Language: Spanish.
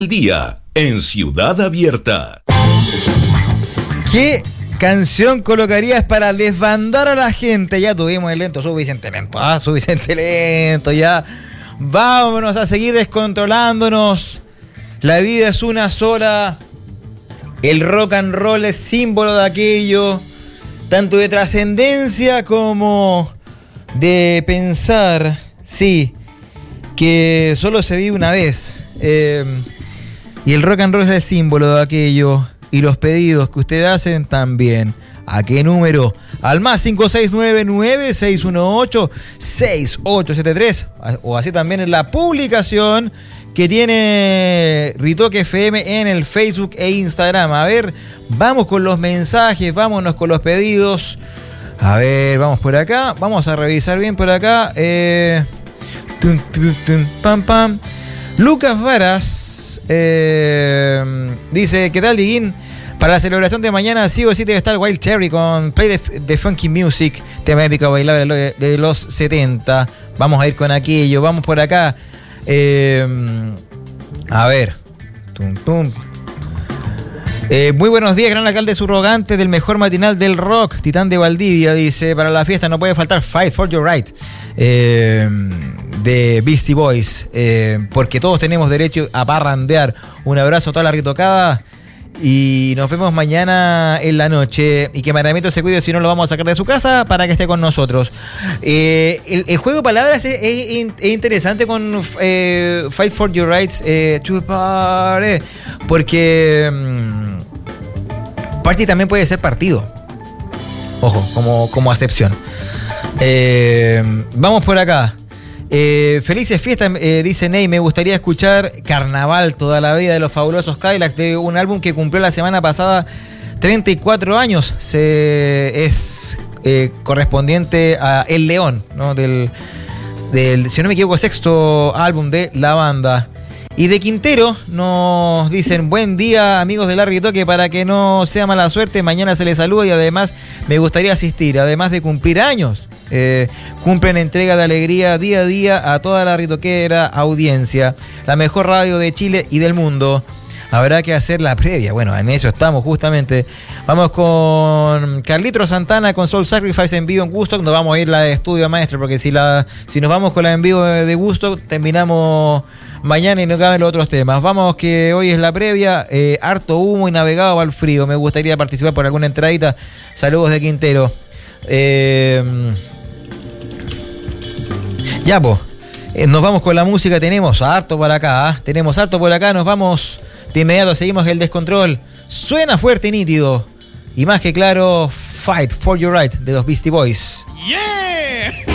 Día en Ciudad Abierta. ¿Qué canción colocarías para desbandar a la gente? Ya tuvimos el lento, suficiente lento, ya. Vámonos a seguir descontrolándonos. La vida es una sola. El rock and roll es símbolo de aquello, tanto de trascendencia como de pensar, sí, que solo se vive una vez. Y el rock and roll es el símbolo de aquello. Y los pedidos que ustedes hacen también. ¿A qué número? Al más 569-9618-6873. O así también en la publicación que tiene Ritoque FM en el Facebook e Instagram. A ver, vamos con los mensajes, vámonos con los pedidos. A ver, vamos por acá. Vamos a revisar bien por acá. Pam, pam. Lucas Varas dice, ¿qué tal, Diguín? Para la celebración de mañana sí o sí debe estar Wild Cherry con Play the Funky Music, tema épico bailable de los 70. Vamos a ir con aquello, vamos por acá. A ver. Muy buenos días, gran alcalde subrogante del mejor matinal del rock, Titán de Valdivia, dice, para la fiesta no puede faltar Fight for Your Right de Beastie Boys, porque todos tenemos derecho a parrandear. Un abrazo a toda la ritocada y nos vemos mañana en la noche. Y que Maramito se cuide, si no lo vamos a sacar de su casa para que esté con nosotros. El juego de palabras es interesante con Fight for Your Rights, porque party también puede ser partido. Ojo, como acepción. Vamos por acá. Felices fiestas, dice Ney. Me gustaría escuchar Carnaval toda la vida de los fabulosos Cadillacs, de un álbum que cumplió la semana pasada 34 años. Es correspondiente a El León, ¿no? Del, si no me equivoco, sexto álbum de la banda. Y de Quintero nos dicen, buen día amigos de Larry Toque, para que no sea mala suerte, mañana se les saluda y además me gustaría asistir, además de cumplir años. Cumplen entrega de alegría día a día a toda la ritoquera audiencia, la mejor radio de Chile y del mundo. Habrá que hacer la previa. Bueno, en eso estamos justamente. Vamos con Carlitos Santana con Soul Sacrifice en vivo en Woodstock. Nos vamos a ir la de estudio maestro, porque si nos vamos con la en vivo de Woodstock, terminamos mañana y no caben los otros temas. Vamos, que hoy es la previa. Harto humo y navegado al frío. Me gustaría participar por alguna entradita. Saludos de Quintero. Ya, pues, nos vamos con la música. Tenemos harto por acá, nos vamos de inmediato, seguimos el descontrol. Suena fuerte y nítido, y más que claro, Fight for Your Right de los Beastie Boys. Yeah.